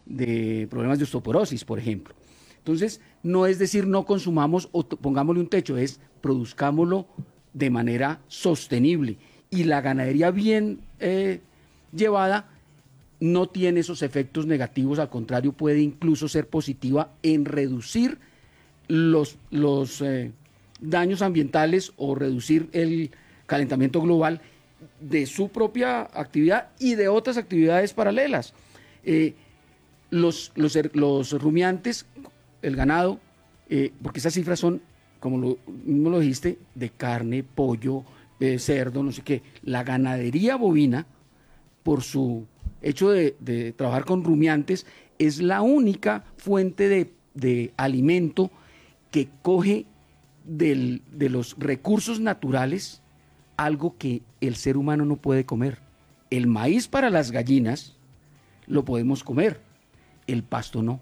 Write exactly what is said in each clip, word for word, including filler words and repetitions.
de problemas de osteoporosis, por ejemplo. Entonces, no es decir no consumamos o pongámosle un techo, es produzcámoslo de manera sostenible. Y la ganadería bien eh, llevada no tiene esos efectos negativos, al contrario, puede incluso ser positiva en reducir los, los eh, daños ambientales o reducir el calentamiento global de su propia actividad y de otras actividades paralelas. Eh, los, los, los rumiantes, el ganado, eh, porque esas cifras son, como lo mismo lo dijiste, de carne, pollo, eh, cerdo, no sé qué. La ganadería bovina, por su hecho de, de trabajar con rumiantes, es la única fuente de, de alimento que coge del, de los recursos naturales algo que el ser humano no puede comer. El maíz para las gallinas lo podemos comer, el pasto no,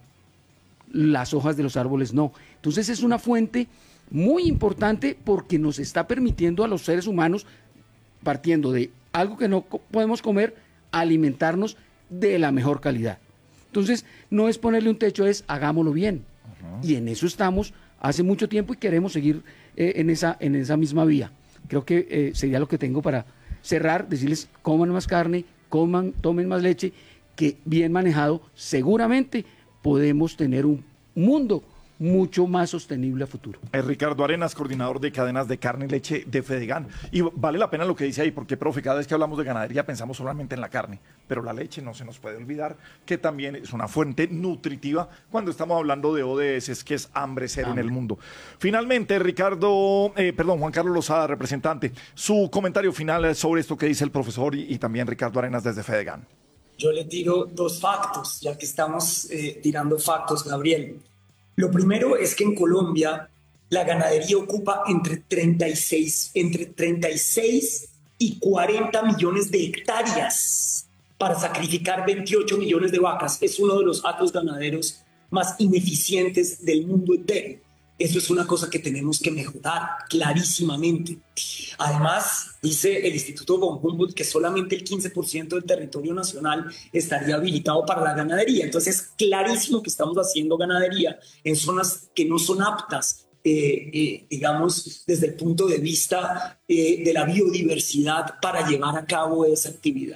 las hojas de los árboles no. Entonces es una fuente muy importante porque nos está permitiendo a los seres humanos, partiendo de algo que no podemos comer, alimentarnos de la mejor calidad. Entonces no es ponerle un techo, es hagámoslo bien. Uh-huh. Y en eso estamos hace mucho tiempo y queremos seguir eh, en, esa, en esa misma vía. Creo que eh, sería lo que tengo para cerrar, decirles coman más carne, coman, tomen más leche, que bien manejado seguramente podemos tener un mundo mucho más sostenible a futuro. Es Ricardo Arenas, coordinador de cadenas de carne y leche de Fedegan. Y vale la pena lo que dice ahí, porque, profe, cada vez que hablamos de ganadería pensamos solamente en la carne, pero la leche no se nos puede olvidar, que también es una fuente nutritiva cuando estamos hablando de O D S, que es hambre cero hambre en el mundo. Finalmente, Ricardo, eh, perdón, Juan Carlos Lozada, representante, su comentario final sobre esto que dice el profesor y, y también Ricardo Arenas desde Fedegan. Yo le tiro dos factos, ya que estamos eh, tirando factos, Gabriel. Lo primero es que en Colombia la ganadería ocupa entre treinta y seis, entre treinta y seis y cuarenta millones de hectáreas para sacrificar veintiocho millones de vacas. Es uno de los actos ganaderos más ineficientes del mundo entero. Eso es una cosa que tenemos que mejorar clarísimamente. Además, dice el Instituto von Humboldt que solamente el quince por ciento del territorio nacional estaría habilitado para la ganadería. Entonces, es clarísimo que estamos haciendo ganadería en zonas que no son aptas, eh, eh, digamos, desde el punto de vista eh, de la biodiversidad para llevar a cabo esa actividad.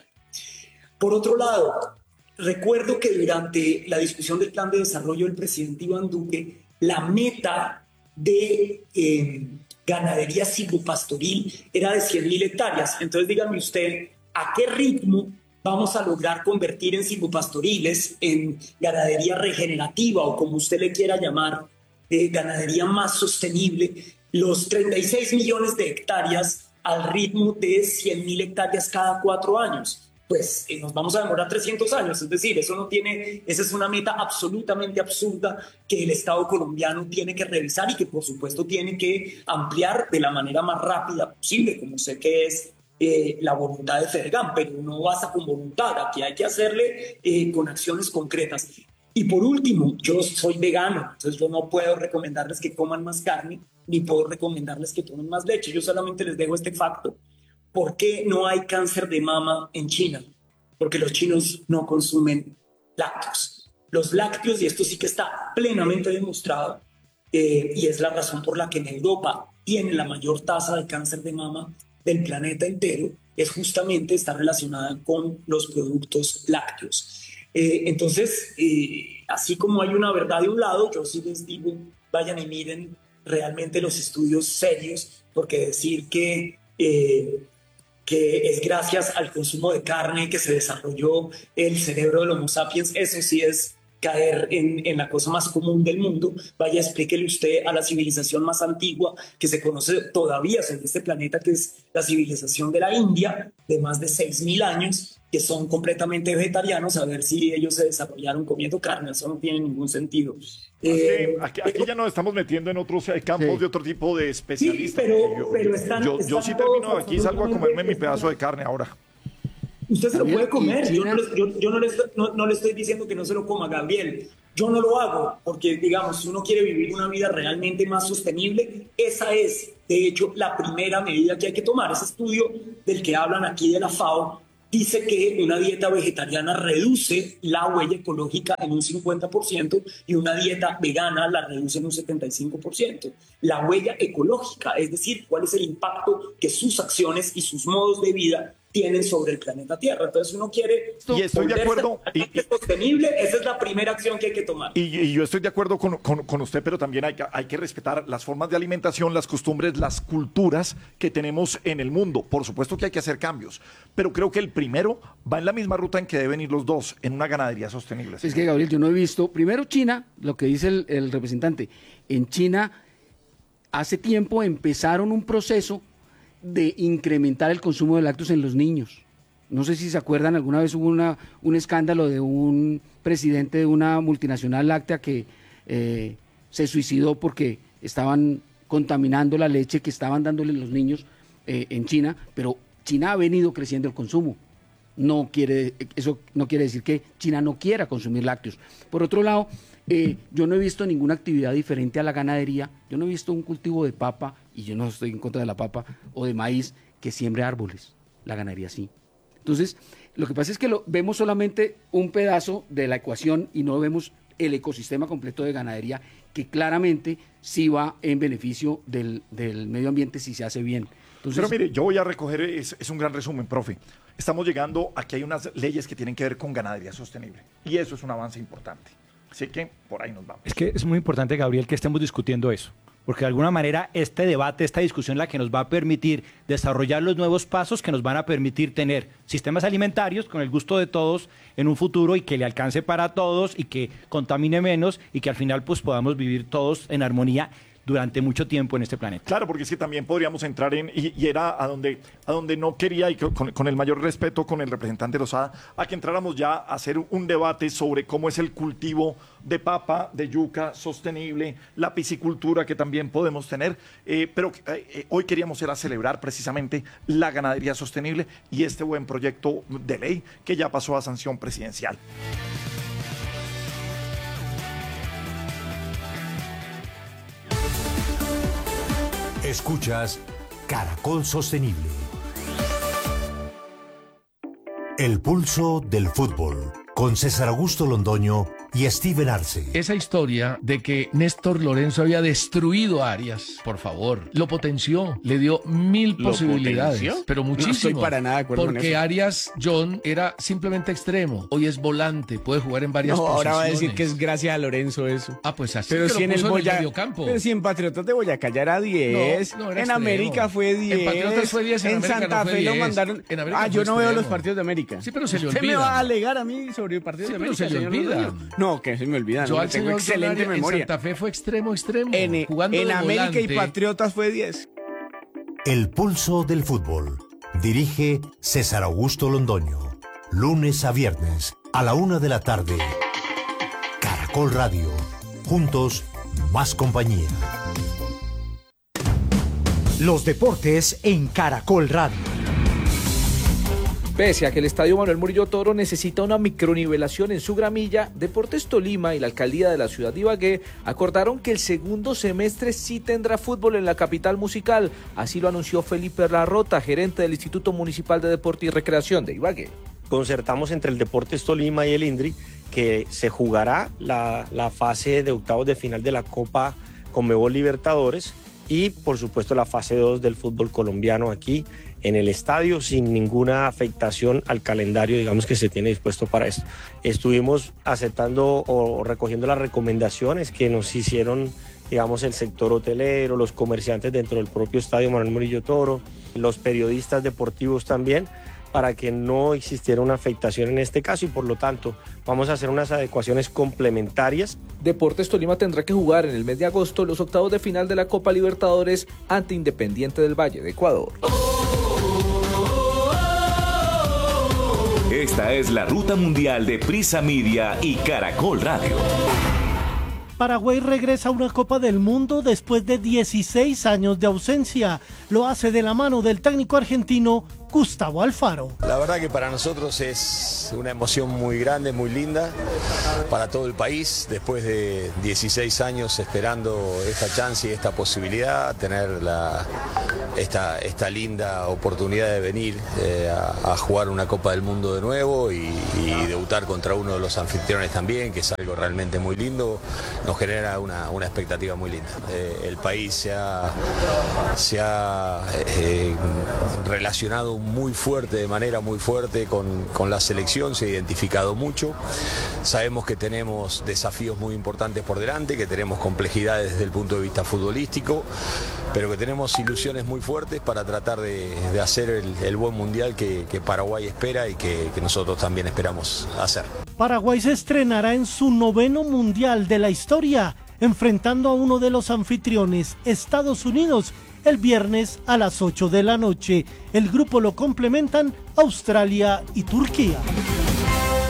Por otro lado, recuerdo que durante la discusión del plan de desarrollo del presidente Iván Duque, la meta de eh, ganadería silvopastoril era de cien mil hectáreas. Entonces dígame usted, ¿a qué ritmo vamos a lograr convertir en silvopastoriles, en ganadería regenerativa o como usted le quiera llamar, eh, ganadería más sostenible, los treinta y seis millones de hectáreas al ritmo de cien mil hectáreas cada cuatro años? Pues eh, nos vamos a demorar trescientos años, es decir, eso no tiene, esa es una meta absolutamente absurda que el Estado colombiano tiene que revisar y que por supuesto tiene que ampliar de la manera más rápida posible, como sé que es eh, la voluntad de Fedegan, pero no basta con voluntad, aquí hay que hacerle eh, con acciones concretas. Y por último, yo soy vegano, entonces yo no puedo recomendarles que coman más carne, ni puedo recomendarles que tomen más leche, yo solamente les dejo este facto. ¿Por qué no hay cáncer de mama en China? Porque los chinos no consumen lácteos. Los lácteos, y esto sí que está plenamente demostrado, eh, y es la razón por la que en Europa tiene la mayor tasa de cáncer de mama del planeta entero, es justamente está relacionada con los productos lácteos. Eh, entonces, eh, así como hay una verdad de un lado, yo sí les digo, vayan y miren realmente los estudios serios, porque decir que... Eh, que es gracias al consumo de carne que se desarrolló el cerebro del Homo sapiens, eso sí es caer en, en la cosa más común del mundo. Vaya, explíquele usted a la civilización más antigua que se conoce todavía sobre este planeta, que es la civilización de la India, de más de seis mil años, que son completamente vegetarianos, a ver si ellos se desarrollaron comiendo carne. Eso no tiene ningún sentido. Eh, aquí, aquí ya nos estamos metiendo en otros campos sí. de otro tipo de especialistas. Sí, pero, yo, pero están, yo, están yo sí termino de aquí, salgo a comerme mi pedazo de carne ahora. Usted se lo puede comer, yo, no le, yo, yo no, le estoy, no, no le estoy diciendo que no se lo coma, Gabriel. Yo no lo hago porque, digamos, si uno quiere vivir una vida realmente más sostenible, esa es, de hecho, la primera medida que hay que tomar. Ese estudio del que hablan aquí de la FAO dice que una dieta vegetariana reduce la huella ecológica en un cincuenta por ciento y una dieta vegana la reduce en un setenta y cinco por ciento. La huella ecológica, es decir, cuál es el impacto que sus acciones y sus modos de vida tienen sobre el planeta Tierra. Entonces uno quiere y estoy de acuerdo y, y, sostenible, esa es la primera acción que hay que tomar. Y, y yo estoy de acuerdo con, con, con usted, pero también hay que, hay que respetar las formas de alimentación, las costumbres, las culturas que tenemos en el mundo. Por supuesto que hay que hacer cambios, pero creo que el primero va en la misma ruta en que deben ir los dos, en una ganadería sostenible. Es que, Gabriel, yo no he visto, primero China, lo que dice el, el representante, en China hace tiempo empezaron un proceso de incrementar el consumo de lácteos en los niños. No sé si se acuerdan, alguna vez hubo una, un escándalo de un presidente de una multinacional láctea que eh, se suicidó porque estaban contaminando la leche que estaban dándole los niños eh, en China, pero China ha venido creciendo el consumo. No quiere, eso no quiere decir que China no quiera consumir lácteos. Por otro lado, eh, yo no he visto ninguna actividad diferente a la ganadería. Yo no he visto un cultivo de papa, y yo no estoy en contra de la papa, o de maíz, que siembre árboles. La ganadería sí. Entonces, lo que pasa es que lo, vemos solamente un pedazo de la ecuación y no vemos el ecosistema completo de ganadería, que claramente sí va en beneficio del, del medio ambiente si se hace bien. Entonces, pero mire, yo voy a recoger, es, es un gran resumen, profe. Estamos llegando a que hay unas leyes que tienen que ver con ganadería sostenible. Y eso es un avance importante. Así que por ahí nos vamos. Es que es muy importante, Gabriel, que estemos discutiendo eso. Porque de alguna manera este debate, esta discusión, la que nos va a permitir desarrollar los nuevos pasos que nos van a permitir tener sistemas alimentarios con el gusto de todos en un futuro y que le alcance para todos y que contamine menos y que al final pues podamos vivir todos en armonía durante mucho tiempo en este planeta. Claro, porque es que también podríamos entrar en, y, y era a donde, a donde no quería, y con, con el mayor respeto con el representante Lozada, a que entráramos ya a hacer un debate sobre cómo es el cultivo de papa, de yuca sostenible, la piscicultura que también podemos tener, eh, pero eh, hoy queríamos ir a celebrar precisamente la ganadería sostenible y este buen proyecto de ley que ya pasó a sanción presidencial. Escuchas Caracol Sostenible. El pulso del fútbol, con César Augusto Londoño y Steven Arce. Esa historia de que Néstor Lorenzo había destruido a Arias, por favor, lo potenció, le dio mil ¿Lo posibilidades, potenció? pero muchísimo. No estoy para nada de acuerdo con porque eso. Arias John era simplemente extremo, hoy es volante, puede jugar en varias No, posiciones. ahora va a decir que es gracias a Lorenzo eso. Ah, pues así Pero que si lo en el puso Boya- mediocampo. pero si en Patriotas de Boyacá ya era diez, No, no, era en extremo. América fue diez, En Patriotas fue diez, en en América Santa no fue Fe lo diez. mandaron. En América Ah, yo fue no veo extremo. los partidos de América. Sí, pero se le ¿Usted me olvidan. va a alegar a mí sobre partidos Sí, de pero América, se le señor olvidan. Londoño? No, que se me olvidan. Yo no, al tengo señor excelente Solari memoria. en Santa Fe fue extremo, extremo. En, jugando en de América y volante. Patriotas fue diez. El pulso del fútbol. Dirige César Augusto Londoño. Lunes a viernes a la una de la tarde. Caracol Radio. Juntos, más compañía. Los deportes en Caracol Radio. Pese a que el estadio Manuel Murillo Toro necesita una micronivelación en su gramilla, Deportes Tolima y la alcaldía de la ciudad de Ibagué acordaron que el segundo semestre sí tendrá fútbol en la capital musical. Así lo anunció Felipe Larrota, gerente del Instituto Municipal de Deporte y Recreación de Ibagué. Concertamos entre el Deportes Tolima y el INDRI que se jugará la, la fase de octavos de final de la Copa Conmebol Libertadores y por supuesto la fase dos del fútbol colombiano aquí en el estadio sin ninguna afectación al calendario, digamos, que se tiene dispuesto para esto. Estuvimos aceptando o recogiendo las recomendaciones que nos hicieron, digamos, el sector hotelero, los comerciantes dentro del propio estadio Manuel Murillo Toro, los periodistas deportivos también, para que no existiera una afectación en este caso y por lo tanto vamos a hacer unas adecuaciones complementarias. Deportes Tolima tendrá que jugar en el mes de agosto los octavos de final de la Copa Libertadores ante Independiente del Valle de Ecuador. Esta es la ruta mundial de Prisa Media y Caracol Radio. Paraguay regresa a una Copa del Mundo después de dieciséis años de ausencia. Lo hace de la mano del técnico argentino Gustavo Alfaro. La verdad que para nosotros es una emoción muy grande, muy linda, para todo el país, después de dieciséis años esperando esta chance y esta posibilidad, tener la, esta, esta linda oportunidad de venir eh, a, a jugar una Copa del Mundo de nuevo y, y debutar contra uno de los anfitriones también, que es algo realmente muy lindo, nos genera una, una expectativa muy linda. Eh, el país se ha, se ha eh, relacionado muy fuerte, de manera muy fuerte con, con la selección, se ha identificado mucho. Sabemos que tenemos desafíos muy importantes por delante, que tenemos complejidades desde el punto de vista futbolístico, pero que tenemos ilusiones muy fuertes para tratar de, de hacer el, el buen mundial que, que Paraguay espera y que, que nosotros también esperamos hacer. Paraguay se estrenará en su noveno mundial de la historia, enfrentando a uno de los anfitriones, Estados Unidos, el viernes a las ocho de la noche. El grupo lo complementan Australia y Turquía.